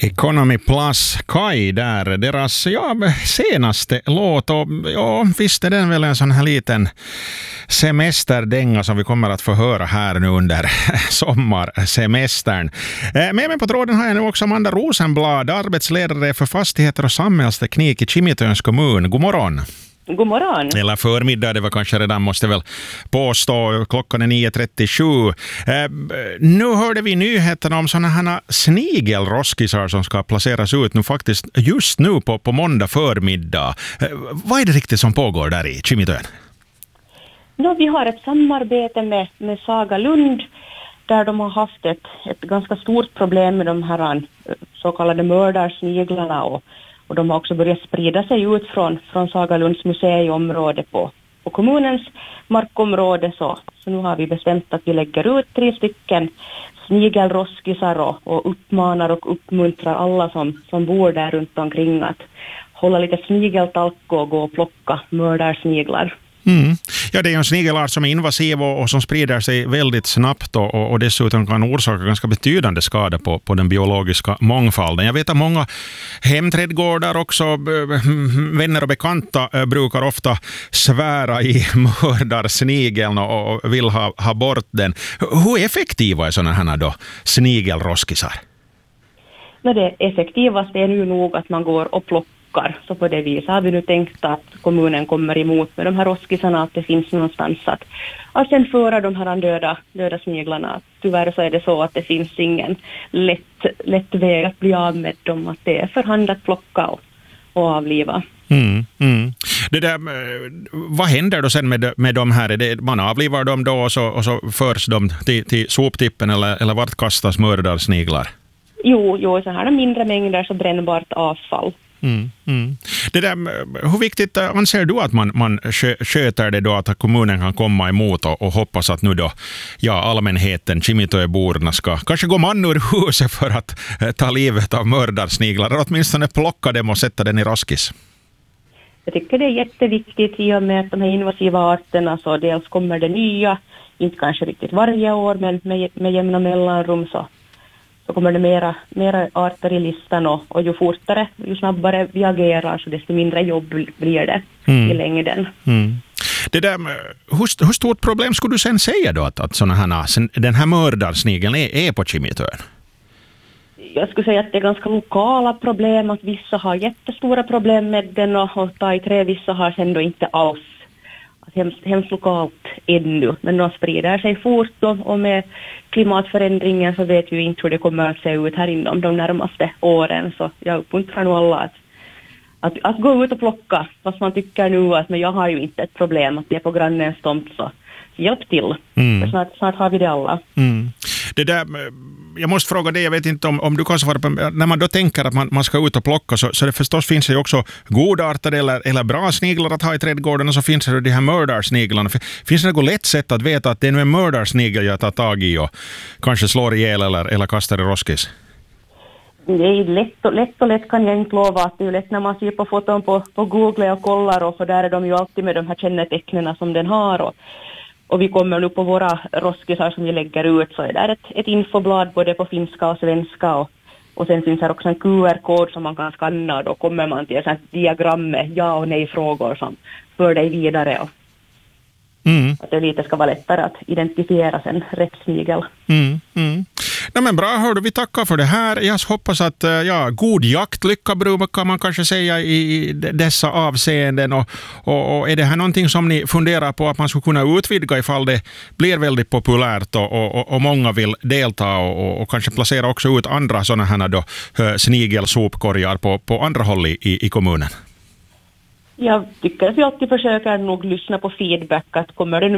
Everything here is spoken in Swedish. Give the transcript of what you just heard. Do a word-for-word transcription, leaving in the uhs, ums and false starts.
Economy Plus, Kai där, deras ja, senaste låt och ja, visst är den väl en sån här liten semesterdänga som vi kommer att få höra här nu under sommarsemestern. Med mig på tråden har jag nu också Amanda Rosenblad, arbetsledare för fastigheter och samhällsteknik i Kimitöns kommun. God morgon. God morgon. Eller förmiddag, det var kanske redan, måste väl påstå. Klockan är nio trettiosju. Eh, nu hörde vi nyheterna om sådana här snigelroskisar som ska placeras ut nu faktiskt just nu på, på måndag förmiddag. Eh, vad är det riktigt som pågår där i Kimitön? No, vi har ett samarbete med, med Saga Lund där de har haft ett, ett ganska stort problem med de här så kallade mördarsniglarna och Och de har också börjat sprida sig ut från, från Sagalunds museiområde på, på kommunens markområde. Så, så nu har vi bestämt att vi lägger ut tre stycken snigelroskisar och, och uppmanar och uppmuntrar alla som, som bor där runt omkring att hålla lite snigeltalk och gå och plocka mördarsniglar. Mm. Ja, det är ju en snigelart som är invasiv och, och som sprider sig väldigt snabbt och, och, och dessutom kan orsaka ganska betydande skada på, på den biologiska mångfalden. Jag vet att många hemträdgårdar också, vänner och bekanta, brukar ofta svära i mördarsnigeln och, och vill ha, ha bort den. Hur effektiva är sådana här då snigelroskisar? Men det effektivaste är nu nog att man går och plockar. Så på det viset har vi nu tänkt att kommunen kommer emot med de här roskisarna, att det finns någonstans att, att sen föra de här döda, döda sniglarna. Tyvärr så är det så att det finns ingen lätt, lätt väg att bli av med dem, att det är för hand att plocka och, och avliva. Mm, mm. Det där, vad händer då sen med, med de här? Det, man avlivar dem då och så, och så förs de till, till soptippen eller, eller vart kastas mördarsniglar? Jo, jo, så här mindre mängder så brännbart avfall. Mm, mm. Det där, hur viktigt anser du att man, man sköter det då, att kommunen kan komma emot och, och hoppas att nu då ja, allmänheten, Kimitöborna ska kanske gå man ur huset för att eh, ta livet av mördarsniglar eller åtminstone plocka dem och sätta den i raskis? Jag tycker det är jätteviktigt i och med att de här invasiva arterna, så dels kommer det nya, inte kanske riktigt varje år men med, med jämna mellanrum så så kommer det mera, mera arter i listan och, och ju fortare, ju snabbare vi agerar så desto mindre jobb blir det mm. i längden. Mm. Det där, hur, hur stort problem skulle du sen säga då att, att såna här, den här mördarsnigeln är, är på Kimitön? Jag skulle säga att det är ganska lokala problem, att vissa har jättestora problem med den och, och ta i trä, vissa har sen då inte alls. Hemskt, hemskt lokalt ännu, men de sprider sig fort och, och med klimatförändringen så vet vi inte hur det kommer att se ut här inom de närmaste åren, så jag uppmuntrar nog alla att, att, att gå ut och plocka vad man tycker nu, att men jag har ju inte ett problem att det är på grannens tomt, så hjälp till. Mm. Snart, snart har vi det alla. Mm. Det där, jag måste fråga dig, jag vet inte om, om du kan svara på, när man då tänker att man, man ska ut och plocka så, så det förstås finns det ju också godartade eller, eller bra sniglar att ha i trädgården och så finns det de här mördarsniglarna. Finns det något lätt sätt att veta att det är en mördarsnigel jag tar tag i och kanske slår ihjäl eller, eller kastar i roskis? Det är lätt och, lätt och lätt kan jag inte lova, att det är lätt när man ser på foton på, på Google och kollar, och för där är de ju alltid med de här kännetecknena som den har, och Och vi kommer nu på våra roskisar som vi lägger ut, så är det ett, ett infoblad både på finska och svenska, och, och sen finns det också en Q R-kod som man kan skanna, och då kommer man till ett diagram med ja- och nej-frågor som för dig vidare, och mm. att det lite ska vara lättare att identifiera sen rätt snigel. Mm, mm. Nej, men bra, hördu, vi tackar för det här. Jag hoppas att ja, god jaktlycka brukar man kanske säga i dessa avseenden. Och, och, och är det här någonting som ni funderar på att man skulle kunna utvidga ifall det blir väldigt populärt och, och, och många vill delta och, och kanske placera också ut andra sådana här då, snigelsopkorgar på, på andra håll i, i kommunen? Jag tycker att vi alltid försöker nog lyssna på feedback, att kommer det nu